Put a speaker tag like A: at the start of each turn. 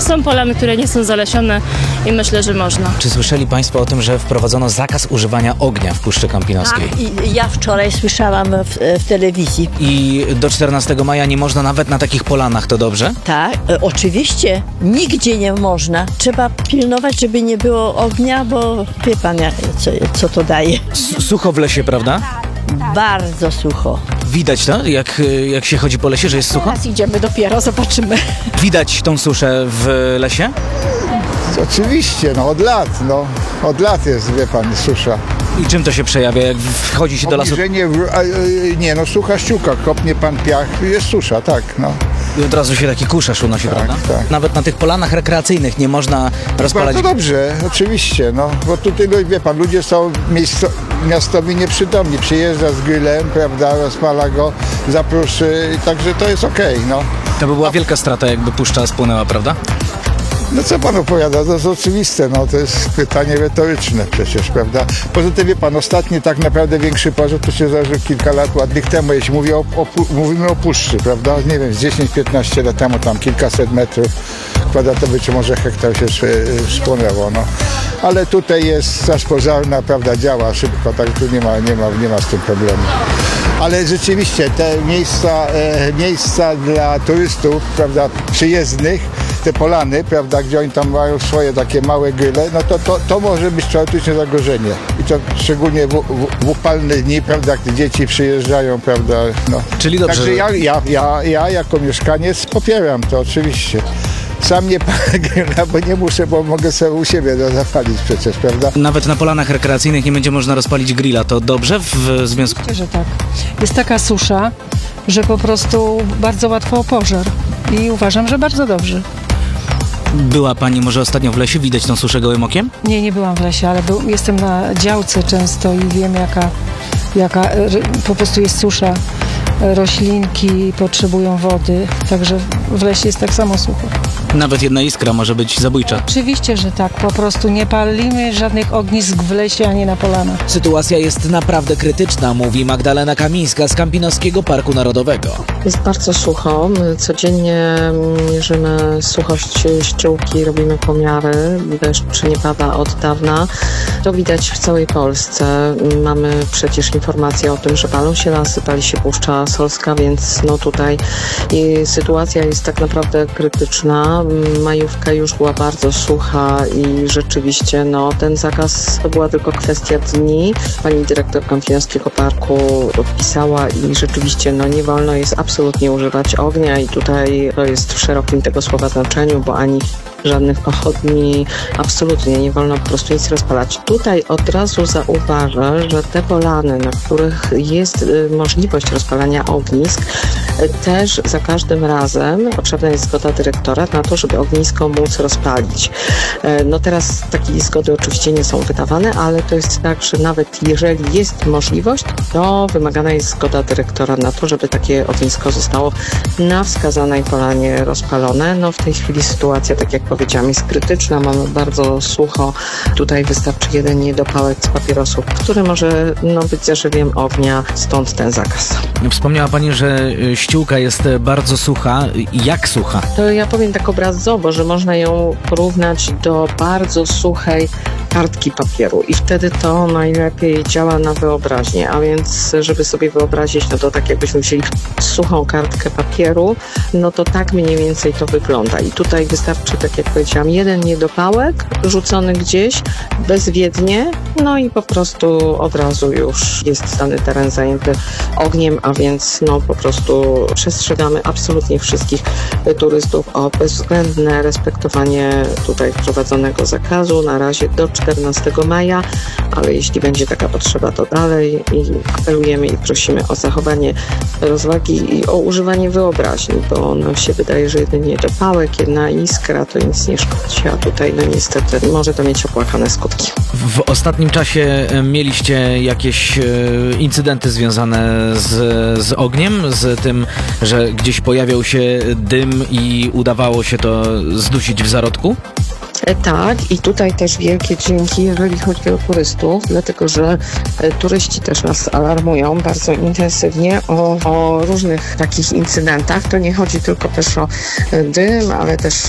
A: są pola, które nie są zalesione i myślę, że można.
B: Czy słyszeli Państwo o tym, że wprowadzono zakaz używania ognia w Puszczy Kampinoskiej?
C: I ja wczoraj słyszałam w telewizji.
B: I do 14 maja nie można nawet na takich polanach, to dobrze?
C: Tak, oczywiście. Nigdzie nie można. Trzeba pilnować, żeby nie było ognia, bo wie pan, co to daje.
B: Sucho w lesie, prawda?
C: Bardzo sucho.
B: Widać to, jak się chodzi po lesie, że jest sucho?
D: Teraz idziemy dopiero, zobaczymy.
B: Widać tą suszę w lesie?
E: Oczywiście, od lat jest, wie pan, susza.
B: I czym to się przejawia, jak wchodzi się do lasu?
E: Sucha ściółka, kopnie pan piach, jest susza, tak,
B: I od razu się taki kuszarz unosi, prawda?
E: Tak.
B: Nawet na tych polanach rekreacyjnych nie można rozpalać...
E: Bardzo dobrze, oczywiście, bo tutaj, wie pan, ludzie są miastowi nieprzytomni. Przyjeżdża z grillem, prawda, rozpala go, zapruszy, także to jest okej.
B: To by była wielka strata, jakby puszcza spłonęła, prawda?
E: Co pan opowiada? To jest oczywiste, to jest pytanie retoryczne przecież, prawda? Poza tym, wie pan, ostatni tak naprawdę większy pożar to się zdarzył kilka lat ładnych temu, jeśli mówimy o puszczy, prawda? Nie wiem, z 10-15 lat temu, tam kilkaset metrów kwadratowych, czy może hektar się spłonęło, Ale tutaj jest straż pożarna, prawda, działa szybko, tak tu nie ma z tym problemu. Ale rzeczywiście te miejsca dla turystów, prawda, przyjezdnych, te polany, prawda, gdzie oni tam mają swoje takie małe gryle, to może być teoretycznie zagrożenie. I to szczególnie w upalne dni, prawda, gdy dzieci przyjeżdżają, prawda,
B: Czyli dobrze.
E: Także ja jako mieszkaniec popieram to oczywiście. Sam nie palę grilla, bo nie muszę, bo mogę sobie u siebie zapalić przecież, prawda?
B: Nawet na polanach rekreacyjnych nie będzie można rozpalić grilla. To dobrze w związku?
D: Myślę, że tak. Jest taka susza, że po prostu bardzo łatwo o pożar. I uważam, że bardzo dobrze.
B: Była Pani może ostatnio w lesie? Widać tą suszę gołym okiem?
D: Nie byłam w lesie, ale jestem na działce często i wiem, jaka po prostu jest susza. Roślinki potrzebują wody, także w lesie jest tak samo sucho.
B: Nawet jedna iskra może być zabójcza.
D: Oczywiście, że tak. Po prostu nie palimy żadnych ognisk w lesie ani na polanach.
F: Sytuacja jest naprawdę krytyczna, mówi Magdalena Kamińska z Kampinoskiego Parku Narodowego.
G: Jest bardzo sucho. My codziennie mierzymy suchość ściółki, robimy pomiary. Deszcz nie pada od dawna. To widać w całej Polsce. Mamy przecież informacje o tym, że palą się lasy, pali się Puszcza Solska, więc tutaj sytuacja jest tak naprawdę krytyczna. Majówka już była bardzo sucha i rzeczywiście ten zakaz to była tylko kwestia dni. Pani dyrektor Kampinoskiego Parku podpisała i rzeczywiście nie wolno jest absolutnie używać ognia i tutaj to jest w szerokim tego słowa znaczeniu, bo ani żadnych pochodni, absolutnie nie wolno po prostu nic rozpalać. Tutaj od razu zauważę, że te polany, na których jest możliwość rozpalania ognisk, też za każdym razem potrzebna jest zgoda dyrektora na to, żeby ognisko móc rozpalić. Teraz takiej zgody oczywiście nie są wydawane, ale to jest tak, że nawet jeżeli jest możliwość, to wymagana jest zgoda dyrektora na to, żeby takie ognisko zostało na wskazanej polanie rozpalone. W tej chwili sytuacja, tak jak powiedziałam, jest krytyczna, mamy bardzo sucho. Tutaj wystarczy jeden niedopałek z papierosów, który może być zażywiem ognia, stąd ten zakaz.
B: Wspomniała Pani, że ściółka jest bardzo sucha. Jak sucha?
G: To ja powiem tak obrazowo, że można ją porównać do bardzo suchej kartki papieru i wtedy to najlepiej działa na wyobraźnię, a więc żeby sobie wyobrazić, to tak jakbyśmy wzięli suchą kartkę papieru, to tak mniej więcej to wygląda i tutaj wystarczy, tak jak powiedziałam, jeden niedopałek rzucony gdzieś bezwiednie, i po prostu od razu już jest dany teren zajęty ogniem, a więc po prostu przestrzegamy absolutnie wszystkich turystów o bezwzględne respektowanie tutaj wprowadzonego zakazu, na razie do 14 maja, ale jeśli będzie taka potrzeba, to dalej i apelujemy i prosimy o zachowanie rozwagi i o używanie wyobraźni, bo nam się wydaje, że jedynie dopałek, jedna iskra to nic nie szkodzi, a tutaj niestety może to mieć opłakane skutki.
B: W ostatnim czasie mieliście jakieś incydenty związane z ogniem, z tym, że gdzieś pojawiał się dym i udawało się to zdusić w zarodku?
G: Tak, i tutaj też wielkie dzięki, jeżeli chodzi o turystów, dlatego że turyści też nas alarmują bardzo intensywnie o różnych takich incydentach. To nie chodzi tylko też o dym, ale też